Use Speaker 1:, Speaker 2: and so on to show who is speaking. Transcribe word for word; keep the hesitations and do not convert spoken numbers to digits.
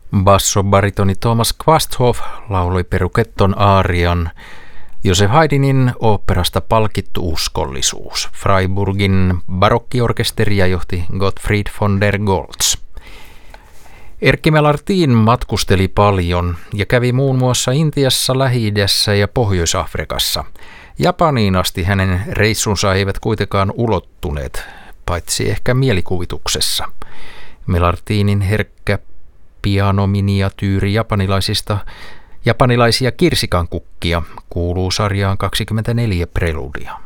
Speaker 1: Bassobaritoni Thomas Quasthoff lauloi Peruketton aarian Josef Haydnin oopperasta Palkittu uskollisuus. Freiburgin barokkiorkesteria johti Gottfried von der Goltz. Erkki Melartin matkusteli paljon ja kävi muun muassa Intiassa, Lähi-idässä ja Pohjois-Afrikassa. Japaniin asti hänen reissunsa eivät kuitenkaan ulottuneet, paitsi ehkä mielikuvituksessa. Melartinin herkkä pianominiatyyri japanilaisista japanilaisia kirsikankukkia kuuluu sarjaan kaksikymmentäneljä preludia.